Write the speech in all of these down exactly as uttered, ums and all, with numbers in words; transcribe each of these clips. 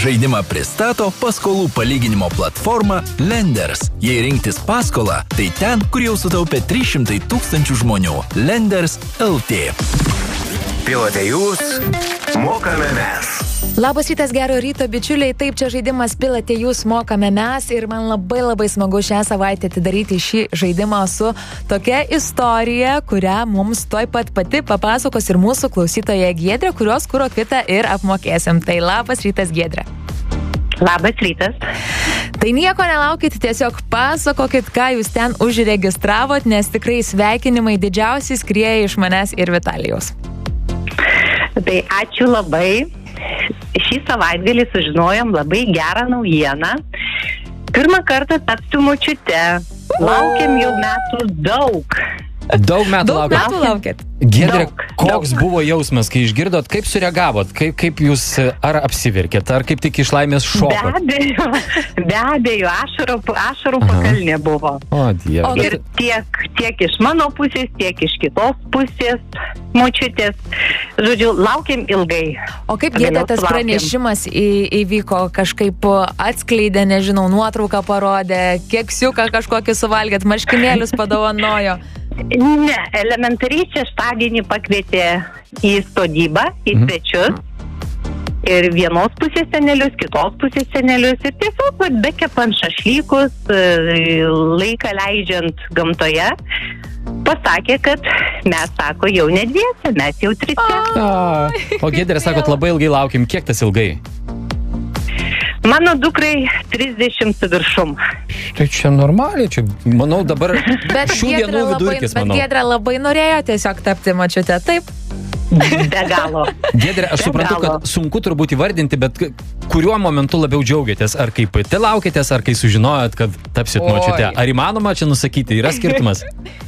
Žaidimą pristato paskolų palyginimo platforma Lenders. Jei rinktis paskolą, tai ten, kur jau sutaupė trys šimtai tūkstančių žmonių. Lenders L T. Pilote jūs, mokame mes. Labas rytas, gero ryto, bičiuliai. Taip, čia žaidimas Pilote jūs, mokame mes. Ir man labai labai smagu šią savaitę atidaryti šį žaidimą su tokia istorija, kurią mums tuoj pat pati papasakos ir mūsų klausytoja Giedrė, kurios kuro kvitą ir apmokėsim. Tai labas rytas, Giedrė. Labas rytas. Tai nieko nelaukit, tiesiog pasakokit, ką jūs ten užregistravot, nes tikrai sveikinimai didžiausiai skrieja iš manęs ir Vitalijaus. Tai ačiū labai. Šį savaitgalį sužinojom labai gerą naujieną. Pirmą kartą tapsiu močiute. Laukiam jau metų daug. Daug metų Daug laukėt. metų laukėt. Giedrė, Daug, koks daug. buvo jausmas, kai išgirdot, kaip sureagavot, kaip, kaip jūs ar apsiverkėt, ar kaip tik iš laimės Be šokot? abejo, be abejo, ašarų, ašarų pakalnė buvo. O, Dieve. O, Ir tiek, tiek iš mano pusės, tiek iš kitos pusės močiutės. Žodžiu, laukiam ilgai. O kaip, Giedrė, tas Vėliau pranešimas į, įvyko, kažkaip atskleidė, nežinau, nuotrauką parodė, keksiuką kažkokį suvalgėt, marškinėlius padovanojo. Ne, elementariai šeštadienį pakvietė į sodybą, į svečius. Ir vienos pusės senelius, kitos pusės senelius. Ir tiesiog vat, bekepant šašlykus, laiką leidžiant gamtoje, pasakė, kad mes, sako, jau ne dviese, mes jau trise. A, o Giedrė, sakot, labai ilgai laukim. Kiek tas ilgai? Mano dukrai trisdešimt su viršum. Tai čia normaliai, čia, manau, dabar Bet šių Giedrė dienų labai, vidurkis, bet manau. Giedrė labai norėjo tiesiog tapti močiute, taip? Be galo. Giedrė, aš Be suprantu, galo. kad sunku turbūt įvardinti, bet kuriuo momentu labiau džiaugiatės? Ar kai pati laukėtės, ar kai sužinojot, kad tapsit Oi. močiute? Ar įmanoma čia nusakyti? Yra skirtumas?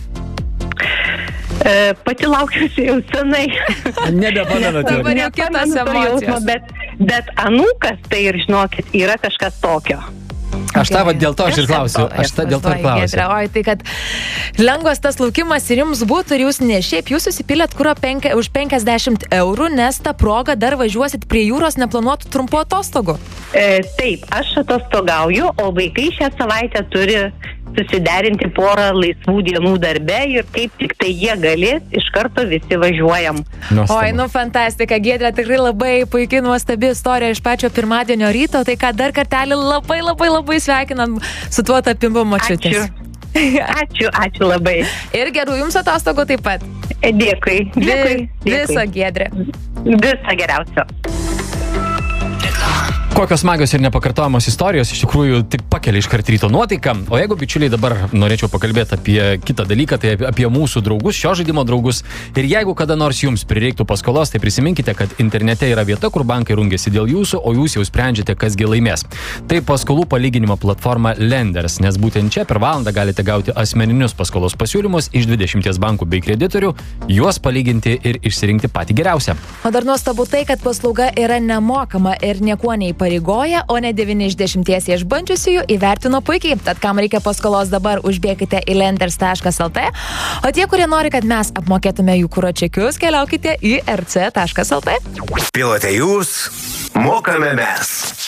E, pati laukiuosi jau senai. Nebepamenate. Dabar jau kitos Nepamenu to emocijos. jausmo, Bet, bet anūkas, tai ir žinokit, yra kažkas tokio. Aš tą va dėl to aš ir klausiu. Aš tą dėl to ir klausiu. Giedrė, oi, tai kad lengvas tas laukimas ir jums būtų, ir jūs ne šiaip, jūs susipilėt kuro penkia, už penkiasdešimt eurų, nes tą progą dar važiuosit prie jūros neplanuotų trumpų atostogų. E, taip, aš atostogauju, o vaikai šią savaitę turi susiderinti porą laisvų dienų darbe ir kaip tik tai jie galės, iš karto visi važiuojam. Nuostabu. Oi, nu fantastika, Giedrė, tikrai labai puikiai nuostabi istorija iš pačio pirmadienio ryto, tai ką dar kartelį labai labai labai sveikinam su tuo tapimu močiutės. Ačiū. Ačiū, ačiū labai. Ir gerų jums atostogų taip pat. E, Dėkui. Dėkui. Vi- Viso, Giedrė. Viso geriausio. Kokios smagios ir nepakartojamos istorijos iš tikrųjų tik pakelia iškart ryto nuotaiką. O jeigu, bičiuliai, dabar norėčiau pakalbėti apie kitą dalyką, tai apie, apie mūsų draugus, šio žaidimo draugus. Ir jeigu kada nors jums prireiktų paskolos, tai prisiminkite, kad internete yra vieta, kur bankai rungiasi dėl jūsų, o jūs jau sprendžiate, kasgi laimės. Tai paskolų palyginimo platforma Lenders, nes būtent čia per valandą galite gauti asmeninius paskolos pasiūlymus iš dvidešimties bankų bei kreditorių, juos palyginti ir išsirinkti patį geriausią. O dar nuostabu tai, kad paslauga yra nemokama ir niekuo neįpareigoja, o ne devyni iš dešimties išbandžiusiųjų įvertino puikiai. Tad kam reikia paskolos dabar, užbėkite į lenders taškas el tė, o tie, kurie nori, kad mes apmokėtume jų kuro čekius, keliaukite į er cė taškas el tė. Pilote jūs, mokame mes.